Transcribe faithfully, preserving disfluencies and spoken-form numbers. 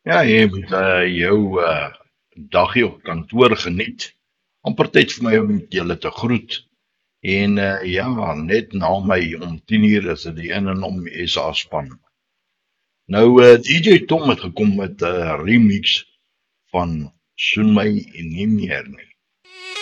Ja, jy moet uh, jou uh, dagie op kantoor geniet. Amper tyd vir my om met julle te groet. En uh, ja, net na my om tien uur is dit die in en om S A span. Nou uh, D J Tom het gekom met 'n uh, remix van Soen my en nie meer nie.